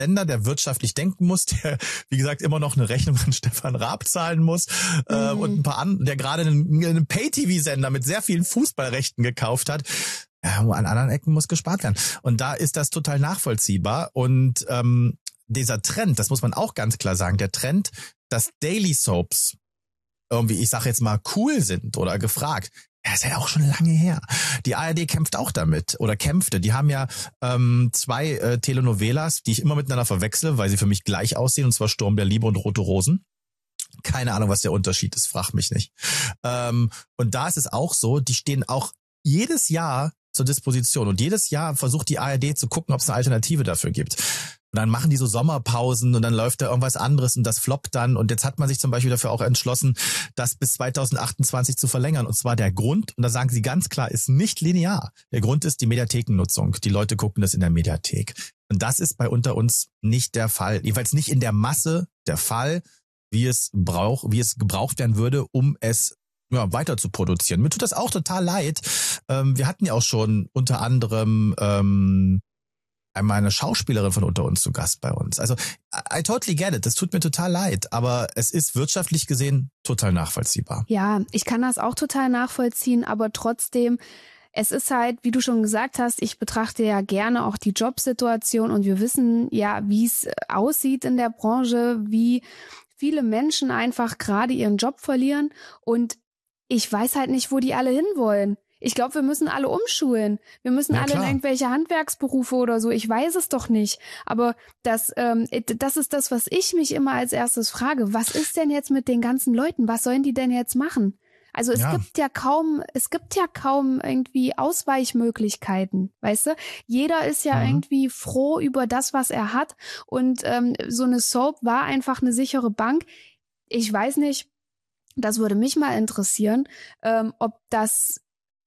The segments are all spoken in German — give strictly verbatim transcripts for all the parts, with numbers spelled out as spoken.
Sender, der wirtschaftlich denken muss, der, wie gesagt, immer noch eine Rechnung an Stefan Raab zahlen muss mhm. äh, und ein paar an, der gerade einen, einen Pay-T V-Sender mit sehr vielen Fußballrechten gekauft hat. Ja, an anderen Ecken muss gespart werden. Und da ist das total nachvollziehbar. Und ähm, dieser Trend, das muss man auch ganz klar sagen, der Trend, dass Daily Soaps irgendwie, ich sage jetzt mal, cool sind oder gefragt, ja, ist ja auch schon lange her. Die A R D kämpft auch damit oder kämpfte. Die haben ja ähm, zwei äh, Telenovelas, die ich immer miteinander verwechsle, weil sie für mich gleich aussehen, und zwar Sturm der Liebe und Rote Rosen. Keine Ahnung, was der Unterschied ist, frag mich nicht. Ähm, und da ist es auch so, die stehen auch jedes Jahr zur Disposition und jedes Jahr versucht die A R D zu gucken, ob es eine Alternative dafür gibt. Und dann machen die so Sommerpausen und dann läuft da irgendwas anderes und das floppt dann. Und jetzt hat man sich zum Beispiel dafür auch entschlossen, das bis zwanzig achtundzwanzig zu verlängern. Und zwar der Grund, und da sagen sie ganz klar, ist nicht linear. Der Grund ist die Mediathekennutzung. Die Leute gucken das in der Mediathek. Und das ist bei Unter uns nicht der Fall. Jedenfalls nicht in der Masse der Fall, wie es braucht, wie es gebraucht werden würde, um es ja, weiter zu produzieren. Mir tut das auch total leid. Ähm, wir hatten ja auch schon unter anderem ähm, einmal eine Schauspielerin von Unter uns zu Gast bei uns. Also I, I totally get it. Das tut mir total leid. Aber es ist wirtschaftlich gesehen total nachvollziehbar. Ja, ich kann das auch total nachvollziehen. Aber trotzdem, es ist halt, wie du schon gesagt hast, ich betrachte ja gerne auch die Jobsituation. Und wir wissen ja, wie es aussieht in der Branche, wie viele Menschen einfach gerade ihren Job verlieren. Und ich weiß halt nicht, wo die alle hinwollen. Ich glaube, wir müssen alle umschulen. Wir müssen ja, alle klar. in irgendwelche Handwerksberufe oder so. Ich weiß es doch nicht. Aber das, ähm, das ist das, was ich mich immer als erstes frage. Was ist denn jetzt mit den ganzen Leuten? Was sollen die denn jetzt machen? Also es ja. gibt ja kaum, es gibt ja kaum irgendwie Ausweichmöglichkeiten, weißt du? Jeder ist ja mhm. irgendwie froh über das, was er hat. Und ähm, so eine Soap war einfach eine sichere Bank. Ich weiß nicht, das würde mich mal interessieren, ähm, ob das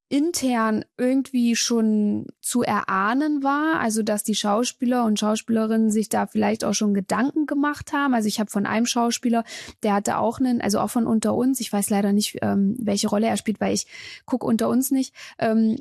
intern irgendwie schon zu erahnen war, also dass die Schauspieler und Schauspielerinnen sich da vielleicht auch schon Gedanken gemacht haben. Also ich habe von einem Schauspieler, der hatte auch einen, also auch von Unter uns, ich weiß leider nicht, ähm, welche Rolle er spielt, weil ich gucke Unter uns nicht, ähm,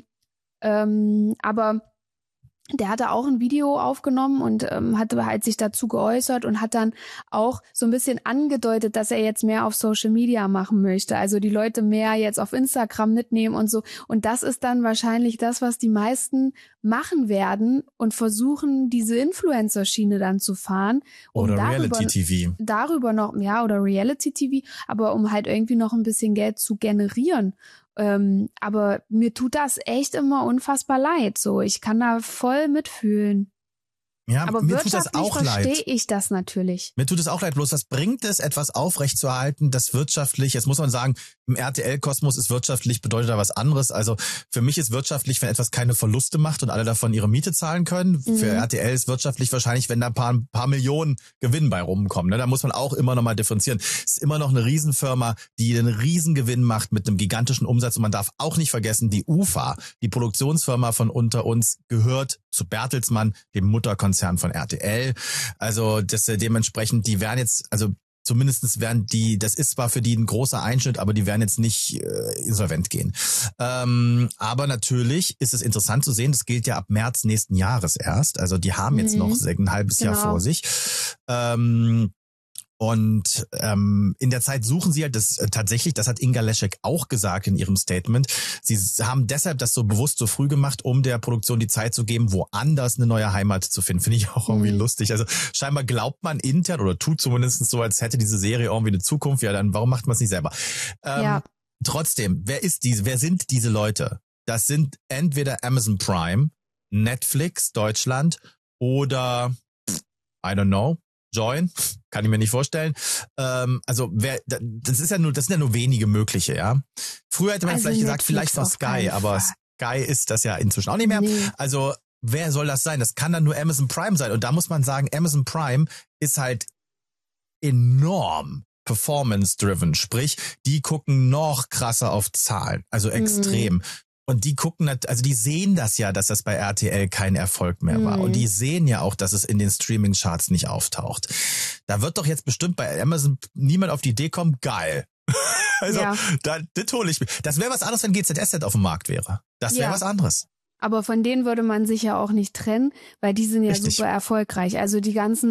ähm, aber der hatte auch ein Video aufgenommen und ähm, hatte halt sich dazu geäußert und hat dann auch so ein bisschen angedeutet, dass er jetzt mehr auf Social Media machen möchte. Also die Leute mehr jetzt auf Instagram mitnehmen und so. Und das ist dann wahrscheinlich das, was die meisten machen werden und versuchen, diese Influencer-Schiene dann zu fahren. Um oder darüber, Reality-T V. Darüber noch, ja, oder Reality-T V, aber um halt irgendwie noch ein bisschen Geld zu generieren. Ähm, aber mir tut das echt immer unfassbar leid. So, ich kann da voll mitfühlen. Ja, aber mir tut das auch leid. Verstehe ich das natürlich. Mir tut es auch leid, bloß das bringt es, etwas aufrechtzuerhalten, das wirtschaftlich, jetzt muss man sagen, im R T L-Kosmos ist wirtschaftlich, bedeutet da was anderes. Also für mich ist wirtschaftlich, wenn etwas keine Verluste macht und alle davon ihre Miete zahlen können. Mhm. Für R T L ist wirtschaftlich wahrscheinlich, wenn da ein paar, ein paar Millionen Gewinn bei rumkommen. Ne? Da muss man auch immer noch mal differenzieren. Es ist immer noch eine Riesenfirma, die einen Riesengewinn macht mit einem gigantischen Umsatz. Und man darf auch nicht vergessen, die U F A, die Produktionsfirma von Unter uns, gehört zu Bertelsmann, dem Mutterkonzern von R T L. Also das äh, dementsprechend, die werden jetzt, also zumindestens werden die, das ist zwar für die ein großer Einschnitt, aber die werden jetzt nicht äh, insolvent gehen. Ähm, aber natürlich ist es interessant zu sehen, das gilt ja ab März nächsten Jahres erst. Also die haben jetzt mhm. noch ein halbes genau. Jahr vor sich. Ähm, Und ähm, in der Zeit suchen sie halt das äh, tatsächlich, das hat Inga Leschek auch gesagt in ihrem Statement, sie haben deshalb das so bewusst so früh gemacht, um der Produktion die Zeit zu geben, woanders eine neue Heimat zu finden. Finde ich auch irgendwie mhm. lustig. Also scheinbar glaubt man intern oder tut zumindest so, als hätte diese Serie irgendwie eine Zukunft. Ja, dann warum macht man es nicht selber? Ähm, ja. Trotzdem, wer ist diese, wer sind diese Leute? Das sind entweder Amazon Prime, Netflix Deutschland oder I don't know, Join, kann ich mir nicht vorstellen. Ähm, also wer, das ist ja nur, das sind ja nur wenige mögliche, ja. Früher hätte man also vielleicht gesagt, vielleicht noch Sky, aber Sky ist das ja inzwischen auch nicht mehr. Nee. Also wer soll das sein? Das kann dann nur Amazon Prime sein. Und da muss man sagen, Amazon Prime ist halt enorm performance-driven. Sprich, die gucken noch krasser auf Zahlen, also extrem. Mhm. Und die gucken, also die sehen das ja, dass das bei R T L kein Erfolg mehr war. Mhm. Und die sehen ja auch, dass es in den Streaming-Charts nicht auftaucht. Da wird doch jetzt bestimmt bei Amazon niemand auf die Idee kommen, geil. Also, ja. da, das hole ich mir. Das wäre was anderes, wenn G Z S Z auf dem Markt wäre. Das wäre ja. was anderes. Aber von denen würde man sich ja auch nicht trennen, weil die sind ja Richtig. super erfolgreich. Also die ganzen